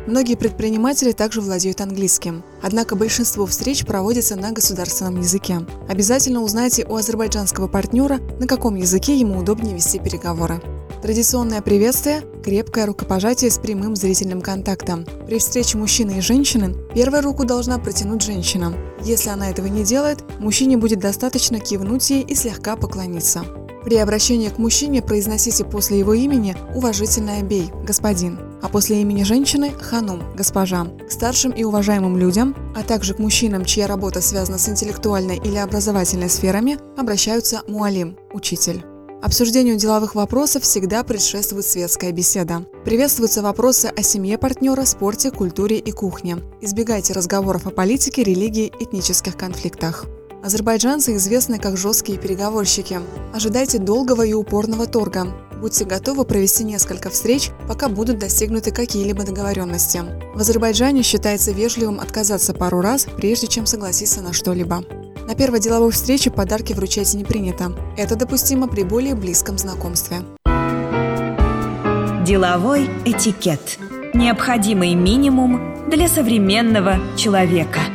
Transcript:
Многие предприниматели также владеют английским. Однако большинство встреч проводится на государственном языке. Обязательно узнайте у азербайджанского партнера, на каком языке ему удобнее вести переговоры. Традиционное приветствие – крепкое рукопожатие с прямым зрительным контактом. При встрече мужчины и женщины первая руку должна протянуть женщина. Если она этого не делает, мужчине будет достаточно кивнуть ей и слегка поклониться. При обращении к мужчине произносите после его имени уважительное «бей» – «господин», а после имени женщины – «ханум» – «госпожа». К старшим и уважаемым людям, а также к мужчинам, чья работа связана с интеллектуальной или образовательной сферами, обращаются муалим – «учитель». Обсуждению деловых вопросов всегда предшествует светская беседа. Приветствуются вопросы о семье партнера, спорте, культуре и кухне. Избегайте разговоров о политике, религии, этнических конфликтах. Азербайджанцы известны как жесткие переговорщики. Ожидайте долгого и упорного торга. Будьте готовы провести несколько встреч, пока будут достигнуты какие-либо договоренности. В Азербайджане считается вежливым отказаться пару раз, прежде чем согласиться на что-либо. На первой деловой встрече подарки вручать не принято. Это допустимо при более близком знакомстве. Деловой этикет. Необходимый минимум для современного человека.